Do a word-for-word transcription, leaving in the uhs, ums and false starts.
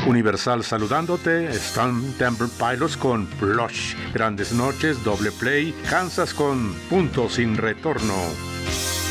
Universal saludándote, Stone Temple Pilots con Plush, Grandes Noches, Doble Play, Kansas con Punto Sin Retorno.